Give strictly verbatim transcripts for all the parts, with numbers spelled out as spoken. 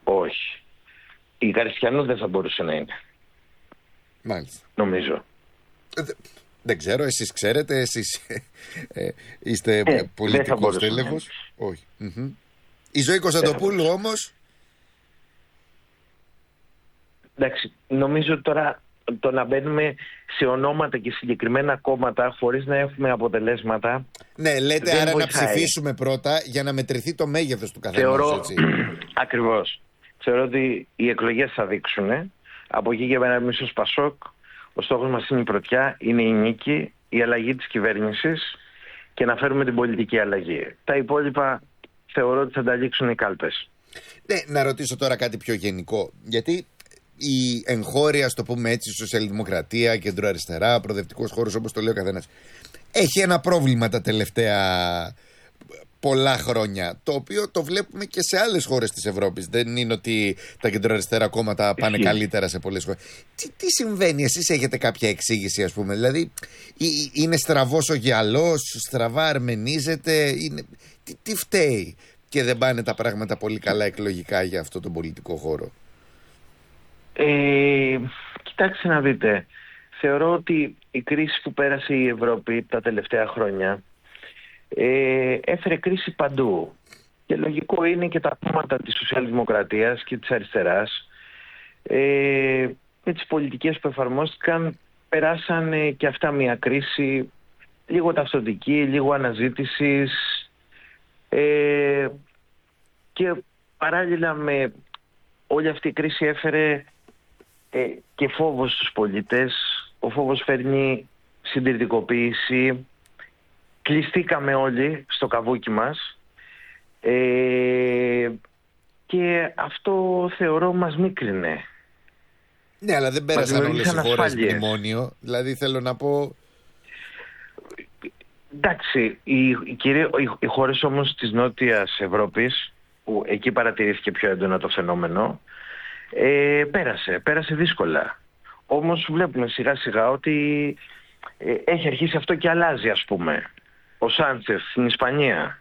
όχι. Η Γαρισιανού δεν θα μπορούσε να είναι. Μάλιστα. Νομίζω. Ε, δεν ξέρω, εσείς ξέρετε, εσείς ε, είστε ε, πολιτικός τέλεχος. Όχι. Mm-hmm. Η Ζωή Κωνσταντοπούλου όμως. Εντάξει, νομίζω τώρα το να μπαίνουμε σε ονόματα και συγκεκριμένα κόμματα χωρίς να έχουμε αποτελέσματα. Ναι, λέτε άρα βοηθάει. Να ψηφίσουμε πρώτα για να μετρηθεί το μέγεθος του καθενός. Θεωρώ, έτσι. Ακριβώς. Θεωρώ ότι οι εκλογές θα δείξουν. Από εκεί και πέρα εμείς ως Πασόκ, ο στόχος μας είναι η πρωτιά, είναι η νίκη, η αλλαγή της κυβέρνησης και να φέρουμε την πολιτική αλλαγή. Τα υπόλοιπα θεωρώ ότι θα τα λήξουν οι κάλπες. Ναι, να ρωτήσω τώρα κάτι πιο γενικό. Γιατί η εγχώρια, ας το πούμε έτσι, σοσιαλδημοκρατία, κεντροαριστερά, προοδευτικός χώρος, όπως το λέει ο καθένας, έχει ένα πρόβλημα τα τελευταία πολλά χρόνια, το οποίο το βλέπουμε και σε άλλες χώρες της Ευρώπης. Δεν είναι ότι τα κεντροαριστερά κόμματα πάνε Εσύ. καλύτερα σε πολλές χώρες. Τι, τι συμβαίνει, εσείς έχετε κάποια εξήγηση, ας πούμε? Δηλαδή, είναι στραβός ο γυαλός, στραβά αρμενίζεται, είναι, τι, τι φταίει και δεν πάνε τα πράγματα πολύ καλά εκλογικά για αυτό τον πολιτικό χώρο? Ε, κοιτάξτε να δείτε. Θεωρώ ότι η κρίση που πέρασε η Ευρώπη τα τελευταία χρόνια ε, έφερε κρίση παντού. Και λογικό είναι και τα κόμματα της σοσιαλδημοκρατίας και της αριστεράς ε, με τις πολιτικές που εφαρμόστηκαν περάσαν ε, και αυτά μια κρίση λίγο ταυτοτική, λίγο αναζήτησης ε, και παράλληλα με όλη αυτή η κρίση έφερε ε, και φόβος στους πολίτες. Ο φόβος φέρνει συντηρητικοποίηση. Κλειστήκαμε όλοι στο καβούκι μας ε, και αυτό θεωρώ μας μίκρινε. Ναι, αλλά δεν πέρασαν όλες οι χώρες μνημόνιο. Δηλαδή θέλω να πω... Εντάξει, οι, οι, οι, οι χώρες όμως της Νότιας Ευρώπης, που εκεί παρατηρήθηκε πιο έντονα το φαινόμενο, ε, πέρασε, πέρασε δύσκολα. Όμως βλέπουμε σιγά σιγά ότι ε, έχει αρχίσει αυτό και αλλάζει, ας πούμε. Ο Σάντσεφ στην Ισπανία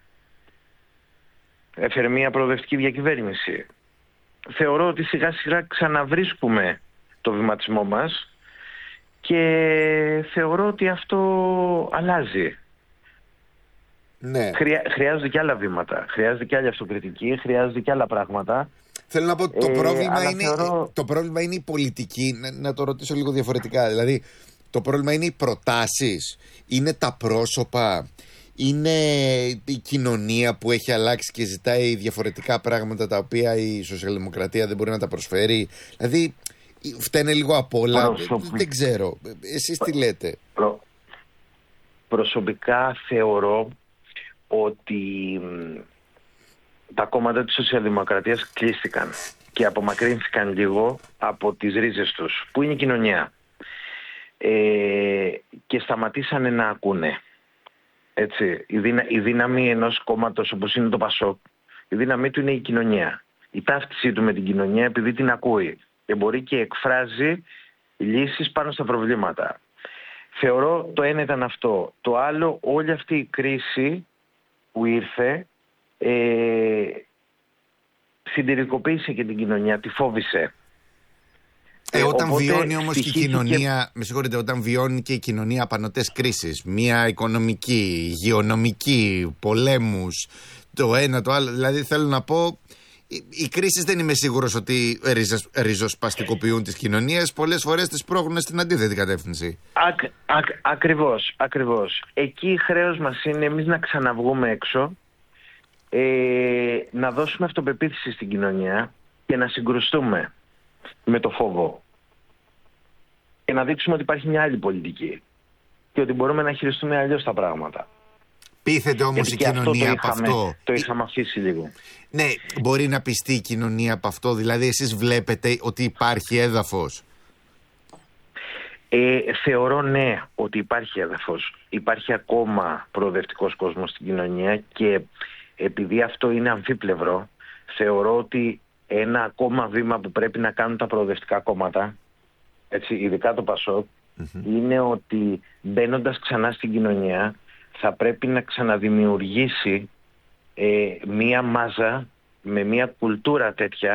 έφερε μια προοδευτική διακυβέρνηση. Θεωρώ ότι σιγά σιγά ξαναβρίσκουμε το βηματισμό μας και θεωρώ ότι αυτό αλλάζει. Ναι. Χρειά, χρειάζονται και άλλα βήματα, χρειάζεται και άλλη αυτοκριτική, χρειάζονται και άλλα πράγματα. Θέλω να πω το, ε, πρόβλημα είναι, θεωρώ... το πρόβλημα είναι η πολιτική, να, να το ρωτήσω λίγο διαφορετικά. Δηλαδή το πρόβλημα είναι οι προτάσεις, είναι τα πρόσωπα, είναι η κοινωνία που έχει αλλάξει και ζητάει διαφορετικά πράγματα τα οποία η σοσιαλδημοκρατία δεν μπορεί να τα προσφέρει. Δηλαδή φταίνε λίγο απ' όλα. Προσωπι... Δεν ξέρω. Εσείς τι λέτε? Προ... Προσωπικά θεωρώ ότι τα κόμματα της σοσιαλδημοκρατίας κλείστηκαν και απομακρύνθηκαν λίγο από τις ρίζες τους, που είναι η κοινωνία. Ε, και σταματήσανε να ακούνε. Έτσι, η, δύνα, η δύναμη ενός κόμματος όπως είναι το Πασόκ, η δύναμή του είναι η κοινωνία. Η ταύτισή του με την κοινωνία επειδή την ακούει και μπορεί και εκφράζει λύσεις πάνω στα προβλήματα. Θεωρώ το ένα ήταν αυτό. Το άλλο, όλη αυτή η κρίση που ήρθε ε, συντηρητικοποίησε και την κοινωνία, τη φόβησε. Ε, όταν Οπότε, βιώνει όμως και η κοινωνία, με συγχωρείτε, όταν βιώνει και η κοινωνία απανωτές κρίσεις, μια οικονομική, υγειονομική, πολέμους, το ένα το άλλο, δηλαδή θέλω να πω, οι, οι κρίσεις δεν είμαι σίγουρος ότι ριζος, ριζοσπαστικοποιούν τις κοινωνίες, πολλές φορές τις πρόχνουν στην αντίθετη κατεύθυνση. Ακ, ακ, ακριβώς, ακριβώς. Εκεί χρέος μας είναι εμείς να ξαναβγούμε έξω, ε, να δώσουμε αυτοπεποίθηση στην κοινωνία και να συγκρουστούμε με το φόβο και να δείξουμε ότι υπάρχει μια άλλη πολιτική και ότι μπορούμε να χειριστούμε αλλιώς τα πράγματα. Πείθεται όμως η κοινωνία από αυτό. Το είχαμε αφήσει λίγο. Ναι, μπορεί να πιστεί η κοινωνία από αυτό, δηλαδή εσείς βλέπετε ότι υπάρχει έδαφος? Ε, θεωρώ ναι ότι υπάρχει έδαφος. Υπάρχει ακόμα προοδευτικός κόσμος στην κοινωνία και επειδή αυτό είναι αμφίπλευρο, θεωρώ ότι ένα ακόμα βήμα που πρέπει να κάνουν τα προοδευτικά κόμματα, έτσι, ειδικά το Πασόκ, mm-hmm. είναι ότι μπαίνοντας ξανά στην κοινωνία θα πρέπει να ξαναδημιουργήσει ε, μία μάζα με μία κουλτούρα τέτοια